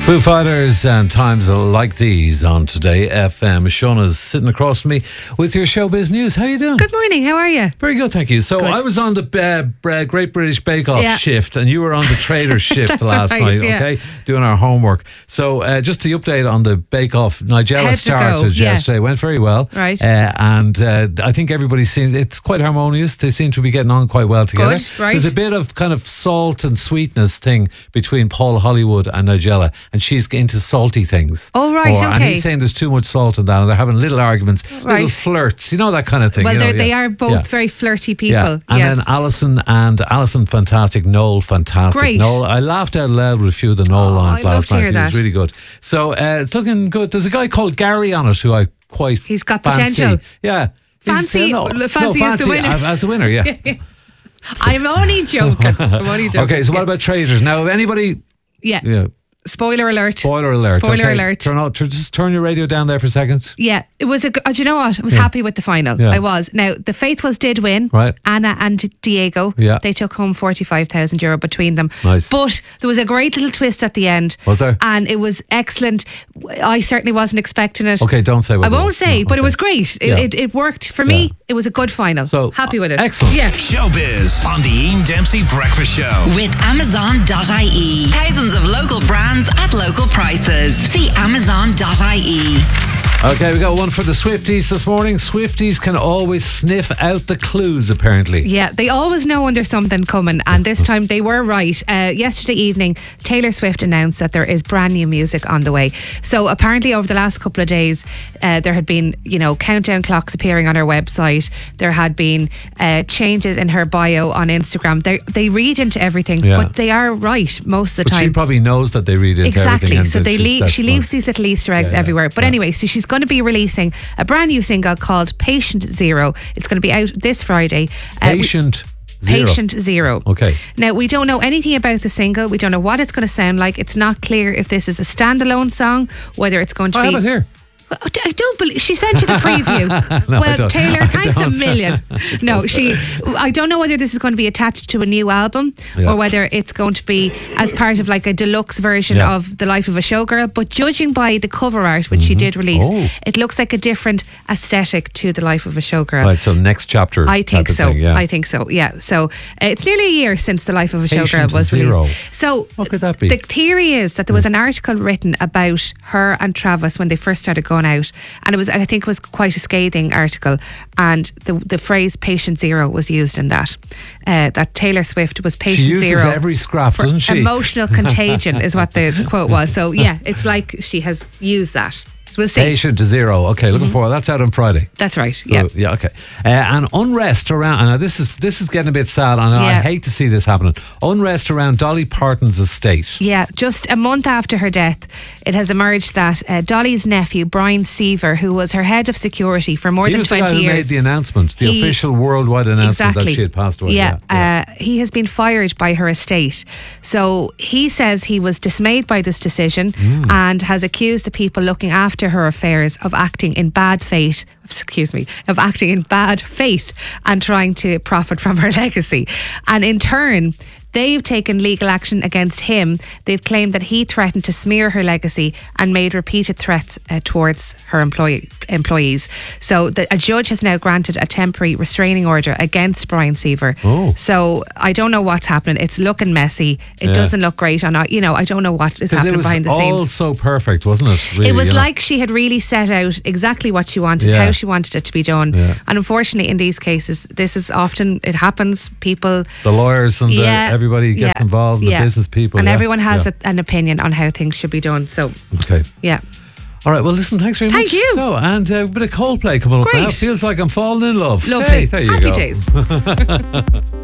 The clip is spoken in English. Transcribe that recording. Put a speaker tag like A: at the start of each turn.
A: Foo Fighters and times like these on Today FM. Shauna's sitting across from me with your showbiz news. How you doing?
B: Good morning. How are you?
A: Very good, thank you. So
B: Good.
A: I was on the Great British Bake Off shift, and you were on the Trader shift last night. Okay, doing our homework. So just to update on the Bake Off, Nigella started yesterday. Went very well.
B: Right.
A: And I think everybody seemed it's quite harmonious. They seem to be getting on quite well together.
B: Good. Right.
A: There's a bit of kind of salt and sweetness thing between Paul Hollywood and Nigella, and she's into salty things.
B: Oh, right, okay.
A: And he's saying there's too much salt in that, and they're having little arguments, little flirts, that kind of thing.
B: Well, they are both very flirty people.
A: Yeah. And then Alison fantastic, Noel fantastic.
B: Great.
A: Noel, I laughed out loud with a few of the Noel lines last night. It was really good. So it's looking good. There's a guy called Gary on it who I quite
B: He's got
A: fancy.
B: potential.
A: Yeah.
B: Fancy as the winner.
A: As the winner, yeah.
B: I'm only joking.
A: Okay, so what about Traders? Now, if anybody...
B: Yeah. Spoiler alert.
A: Spoiler alert.
B: Spoiler alert.
A: Just turn your radio down there for a second.
B: Yeah, it was do you know what? I was happy with the final.
A: Yeah.
B: I was. Now, the Faithfuls did win.
A: Right.
B: Anna and Diego.
A: Yeah.
B: They took home €45,000 between them.
A: Nice.
B: But there was a great little twist at the end.
A: Was there?
B: And it was excellent. I certainly wasn't expecting it.
A: Okay, don't say what
B: I won't say, but it was great.
A: Yeah.
B: It worked. For me, it was a good final.
A: So
B: happy with it.
A: Excellent.
B: Yeah.
C: Showbiz on the Ian Dempsey Breakfast Show.
D: With Amazon.ie. Thousands of local brands at local prices. See Amazon.ie.
A: Okay, we got one for the Swifties this morning. Swifties can always sniff out the clues, apparently.
B: Yeah, they always know when there's something coming, and this time they were right. Yesterday evening, Taylor Swift announced that there is brand new music on the way. So apparently over the last couple of days, there had been, countdown clocks appearing on her website. There had been changes in her bio on Instagram. They read into everything, but they are right most of the time.
A: She probably knows that they read into everything.
B: Exactly. So she leaves these little Easter eggs everywhere. But anyway, so she's going to be releasing a brand new single called Patient Zero. It's going to be out this Friday.
A: Patient
B: Zero.
A: Okay.
B: Now, we don't know anything about the single. We don't know what it's going to sound like. It's not clear if this is a standalone song, whether it's going to be...
A: I have it here.
B: I don't believe she sent you the preview.
A: No,
B: well, Taylor, thanks a million. No, I don't know whether this is going to be attached to a new album or whether it's going to be as part of like a deluxe version of The Life of a Showgirl. But judging by the cover art, which she did release, it looks like a different aesthetic to The Life of a Showgirl.
A: Right, so next chapter.
B: I think so.
A: I
B: think so. Yeah. So it's nearly a year since The Life of a Showgirl was released. So
A: what could that be?
B: The theory is that there was an article written about her and Travis when they first started going out, and I think it was quite a scathing article, and the phrase patient zero was used in that Taylor Swift was patient zero.
A: She uses every scrap, doesn't she?
B: Emotional contagion is what the quote was. So yeah, it's like she has used that. We'll see.
A: Patient Zero. Okay, looking forward. That's out on Friday.
B: That's right.
A: So, okay. And unrest around. And this is getting a bit sad. And I hate to see this happening. Unrest around Dolly Parton's estate.
B: Yeah, just a month after her death, it has emerged that Dolly's nephew Brian Seaver, who was her head of security for more than 20 years,
A: he made the announcement, the official worldwide announcement that she had passed away.
B: He has been fired by her estate. So he says he was dismayed by this decision and has accused the people looking after her affairs of acting in bad faith and trying to profit from her legacy. And in turn, they've taken legal action against him. They've claimed that he threatened to smear her legacy and made repeated threats towards her employees. So a judge has now granted a temporary restraining order against Brian Seaver. So I don't know what's happening. It's looking messy. It doesn't look great. And I don't know what is happening behind the scenes.
A: It was all so perfect, wasn't it? Really,
B: it was like she had really set out exactly what she wanted, how she wanted it to be done. And unfortunately, in these cases, this is often, it happens. People,
A: the lawyers and everybody gets involved, the business people.
B: And everyone has an opinion on how things should be done. So, yeah.
A: All right, well, listen, thanks very much.
B: Thank you.
A: So, and a bit of Coldplay coming up now. Feels like I'm falling in love.
B: Lovely.
A: Hey, there you
B: Happy
A: go.
B: days.